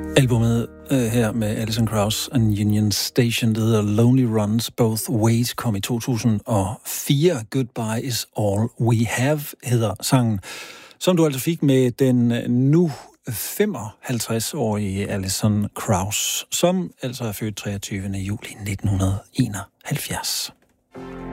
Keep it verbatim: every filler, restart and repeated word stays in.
Albumet øh, her med Alison Krauss and Union Station, det hedder Lonely Runs Both Ways, kom i to tusind og fire. Goodbye is all we have hedder sangen, som du altså fik med den nu femoghalvtreds-årige Alison Krauss, som altså er født treogtyvende juli nitten enoghalvfjerds.